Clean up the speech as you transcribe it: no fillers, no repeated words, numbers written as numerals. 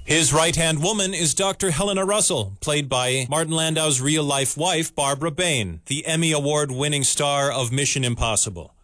His right-hand woman is Dr. Helena Russell, played by Martin Landau's real-life wife, Barbara Bain, the Emmy Award-winning star of Mission Impossible.